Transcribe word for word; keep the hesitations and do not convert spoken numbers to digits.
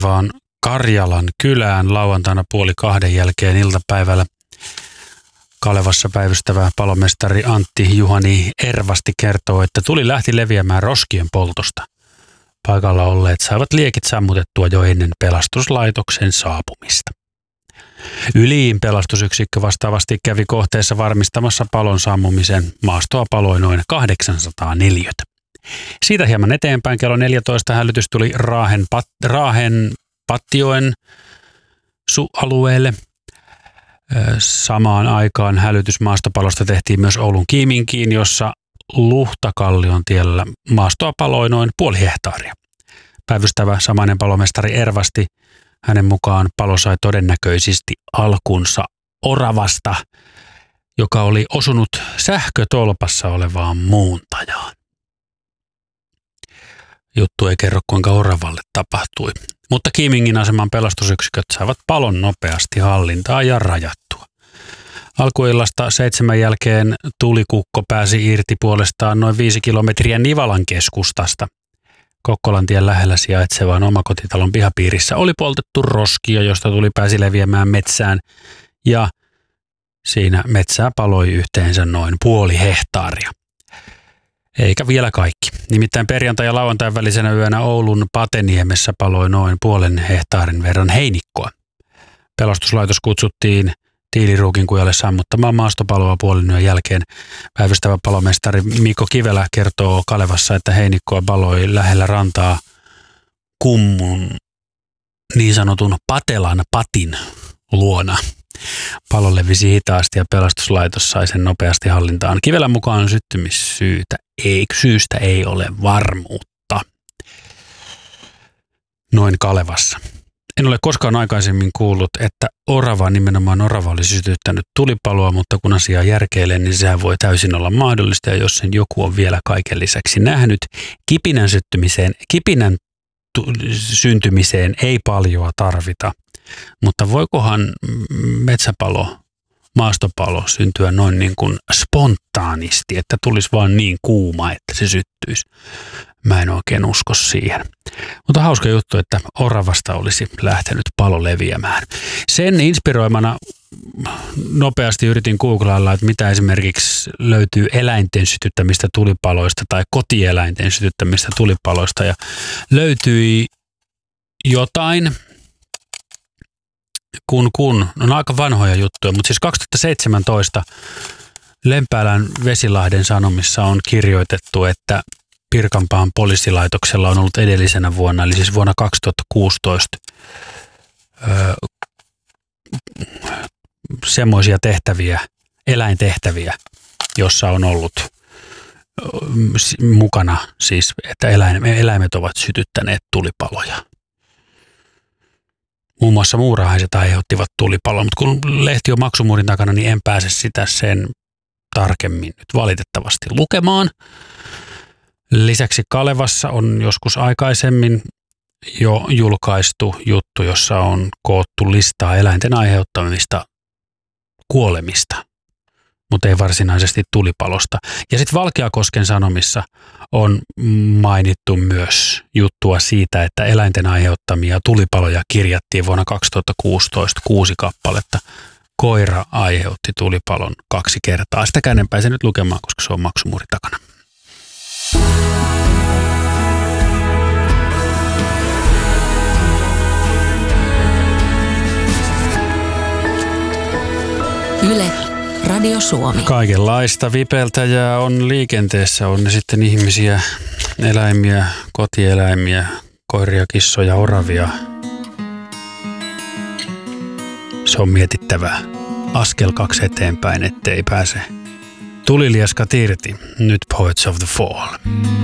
vaan Karjalan kylään lauantaina puoli kahden jälkeen iltapäivällä. Kalevassa päivystävä palomestari Antti Juhani Ervasti kertoo, että tuli lähti leviämään roskien poltosta. Paikalla olleet saivat liekit sammutettua jo ennen pelastuslaitoksen saapumista. Yliin pelastusyksikkö vastaavasti kävi kohteessa varmistamassa palon sammumisen. Maastoa paloi noin kahdeksansataa neliötä. Siitä hieman eteenpäin kello neljätoista hälytys tuli Raahen, pat, Raahen Patjoen alueelle. Samaan aikaan hälytys maastopalosta tehtiin myös Oulun Kiiminkiin, jossa Luhtakallion tiellä maastoa paloi noin puoli hehtaaria. Päivystävä samainen palomestari Ervasti, hänen mukaan palo sai todennäköisesti alkunsa oravasta, joka oli osunut sähkötolpassa olevaan muuntajaan. Juttu ei kerro, kuinka oravalle tapahtui, mutta Kiimingin aseman pelastusyksiköt saivat palon nopeasti hallintaan ja rajattua. Alkuillasta seitsemän jälkeen tulikukko pääsi irti puolestaan noin viisi kilometriä Nivalan keskustasta. Kokkolantien lähellä sijaitsevaan omakotitalon pihapiirissä oli poltettu roskia, josta tuli pääsi leviämään metsään, ja siinä metsää paloi yhteensä noin puoli hehtaaria. Eikä vielä kaikki. Nimittäin perjantai- ja lauantain välisenä yönä Oulun Pateniemessä paloi noin puolen hehtaarin verran heinikkoa. Pelastuslaitos kutsuttiin Tiiliruukinkujalle sammuttamaan maastopaloa puolen yön jälkeen. Päivystävä palomestari Mikko Kivelä kertoo Kalevassa, että heinikkoa paloi lähellä rantaa Kummun niin sanotun Patelan patin luona. Palo levisi hitaasti ja pelastuslaitos sai sen nopeasti hallintaan. Kivelän mukaan syttymissyytä ei, syystä ei ole varmuutta. Noin Kalevassa. En ole koskaan aikaisemmin kuullut, että orava, nimenomaan orava, olisi sytyttänyt tulipaloa, mutta kun asiaa järkeilee, niin sehän voi täysin olla mahdollista. Ja jos sen joku on vielä kaiken lisäksi nähnyt, kipinän syttymiseen, kipinän tu- syntymiseen ei paljoa tarvita. Mutta voikohan metsäpalo, maastopalo syntyä noin niin kuin spontaanisti, että tulisi vaan niin kuuma, että se syttyisi. Mä en oikein usko siihen. Mutta hauska juttu, että oravasta olisi lähtenyt palo leviämään. Sen inspiroimana nopeasti yritin googlailla, että mitä esimerkiksi löytyy eläinten sytyttämistä tulipaloista tai kotieläinten sytyttämistä tulipaloista. Ja löytyi jotain, kun kun, on aika vanhoja juttuja, mutta siis kaksituhattaseitsemäntoista Lempäälän Vesilahden Sanomissa on kirjoitettu, että Pirkanmaan poliisilaitoksella on ollut edellisenä vuonna, eli siis vuonna kaksituhattakuusitoista, öö, semmoisia tehtäviä, eläintehtäviä, jossa on ollut öö, mukana siis, että eläimet ovat sytyttäneet tulipaloja. Muun muassa muurahaiset aiheuttivat tulipalon, mutta kun lehti on maksumuurin takana, niin en pääse sitä sen tarkemmin nyt valitettavasti lukemaan. Lisäksi Kalevassa on joskus aikaisemmin jo julkaistu juttu, jossa on koottu listaa eläinten aiheuttamista kuolemista, mutta ei varsinaisesti tulipalosta. Ja sitten Valkeakosken Sanomissa on mainittu myös juttua siitä, että eläinten aiheuttamia tulipaloja kirjattiin vuonna kaksituhattakuusitoista kuusi kappaletta. Koira aiheutti tulipalon kaksi kertaa. Sitäkään en pääse nyt lukemaan, koska se on maksumuuri takana. Yle, Radio Suomi. Kaikenlaista vipeltäjää on liikenteessä. On ne sitten ihmisiä, eläimiä, kotieläimiä, koiria, kissoja, oravia. Se on mietittävää. Askel kaksi eteenpäin, ettei pääse tulilieskat irti. Nyt Poets of the Fall.